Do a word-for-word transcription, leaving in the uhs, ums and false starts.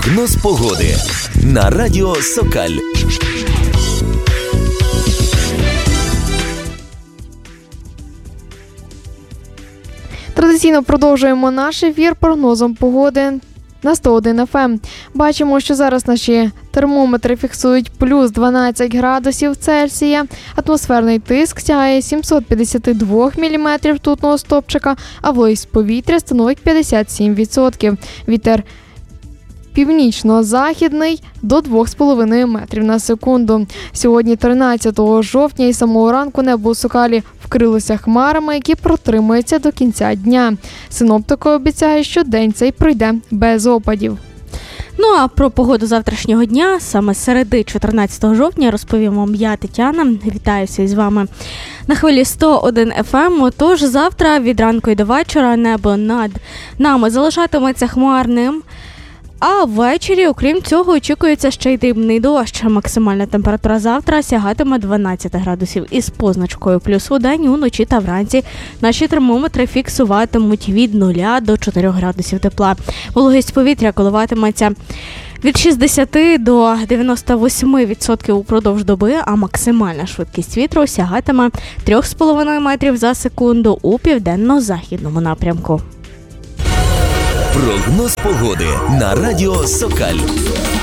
Прогноз погоди на радіо Сокаль. Традиційно продовжуємо наш ефір прогнозом погоди на сто один еф ем. Бачимо, що зараз наші термометри фіксують плюс дванадцять градусів Цельсія, атмосферний тиск сягає сімсот п'ятдесят два міліметрів ртутного стовпчика, а вологість повітря становить п'ятдесят сім відсотків. Вітер північно-західний до двох з половиною метрів на секунду. Сьогодні, тринадцятого жовтня, і самого ранку небо у Сокалі вкрилося хмарами, які протримуються до кінця дня. Синоптики обіцяють, що день цей пройде без опадів. Ну а про погоду завтрашнього дня, саме з середи чотирнадцятого жовтня, розповім вам я, Тетяна. Вітаюся із вами на хвилі сто один еф ем. Тож завтра від ранку і до вечора небо над нами залишатиметься хмарним. А ввечері, окрім цього, очікується ще й дрібний дощ. Максимальна температура завтра сягатиме дванадцять градусів із позначкою плюс у день, уночі та вранці. Наші термометри фіксуватимуть від нуля до чотирьох градусів тепла. Вологість повітря коливатиметься від шістдесят до дев'яноста восьми відсотків упродовж доби, а максимальна швидкість вітру сягатиме три з половиною метрів за секунду у південно-західному напрямку. Прогноз погоди на радіо Сокаль.